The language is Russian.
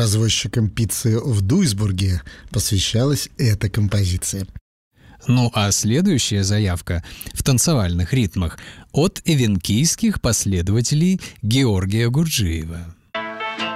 развозчикам пиццы в Дуйсбурге посвящалась эта композиция. Ну а следующая заявка в танцевальных ритмах от эвенкийских последователей Георгия Гурджиева.